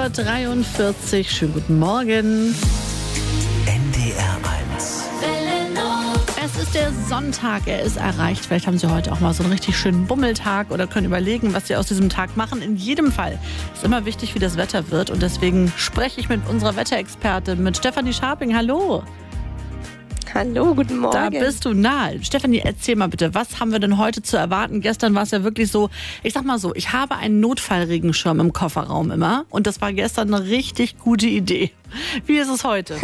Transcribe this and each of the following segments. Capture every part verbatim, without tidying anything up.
Uhr dreiundvierzig. Schönen guten Morgen. N D R eins. Es ist der Sonntag, er ist erreicht. Vielleicht haben Sie heute auch mal so einen richtig schönen Bummeltag oder können überlegen, was Sie aus diesem Tag machen. In jedem Fall ist immer wichtig, wie das Wetter wird. Und deswegen spreche ich mit unserer Wetterexpertin, mit Stefanie Scharping. Hallo. Hallo, guten Morgen. Da bist du nahe. Stefanie, erzähl mal bitte, was haben wir denn heute zu erwarten? Gestern war es ja wirklich so, ich sag mal so, ich habe einen Notfallregenschirm im Kofferraum immer. Und das war gestern eine richtig gute Idee. Wie ist es heute?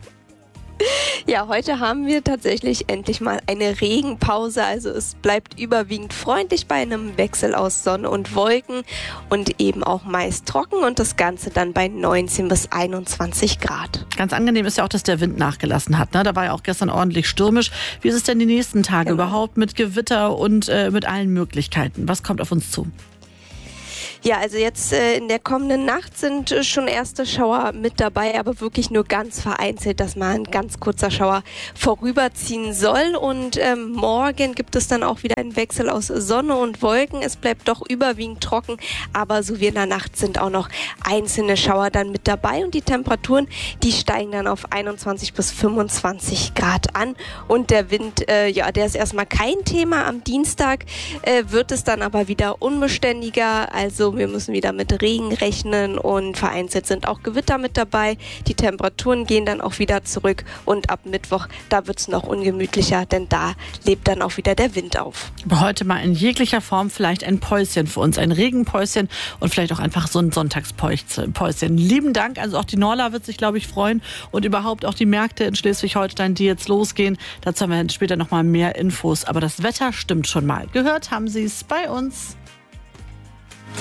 Ja, heute haben wir tatsächlich endlich mal eine Regenpause. Also es bleibt überwiegend freundlich bei einem Wechsel aus Sonne und Wolken und eben auch meist trocken und das Ganze dann bei neunzehn bis einundzwanzig Grad. Ganz angenehm ist ja auch, dass der Wind nachgelassen hat. Ne? Da war ja auch gestern ordentlich stürmisch. Wie ist es denn die nächsten Tage Genau. überhaupt mit Gewitter und äh, mit allen Möglichkeiten? Was kommt auf uns zu? Ja, also jetzt äh, in der kommenden Nacht sind äh, schon erste Schauer mit dabei, aber wirklich nur ganz vereinzelt, dass mal ein ganz kurzer Schauer vorüberziehen soll. Und ähm, morgen gibt es dann auch wieder einen Wechsel aus Sonne und Wolken. Es bleibt doch überwiegend trocken, aber so wie in der Nacht sind auch noch einzelne Schauer dann mit dabei. Und die Temperaturen, die steigen dann auf einundzwanzig bis fünfundzwanzig Grad an. Und der Wind, äh, ja, der ist erstmal kein Thema. Am Dienstag äh, wird es dann aber wieder unbeständiger, also wir müssen wieder mit Regen rechnen und vereinzelt sind auch Gewitter mit dabei. Die Temperaturen gehen dann auch wieder zurück und ab Mittwoch, da wird es noch ungemütlicher, denn da lebt dann auch wieder der Wind auf. Aber heute mal in jeglicher Form vielleicht ein Päuschen für uns, ein Regenpäuschen und vielleicht auch einfach so ein Sonntagspäuschen. Lieben Dank, also auch die Norla wird sich, glaube ich, freuen und überhaupt auch die Märkte in Schleswig-Holstein, die jetzt losgehen. Dazu haben wir später noch mal mehr Infos, aber das Wetter stimmt schon mal. Gehört haben Sie es bei uns.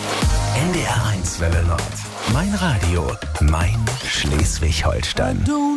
N D R eins Welle Nord. Mein Radio, mein Schleswig-Holstein.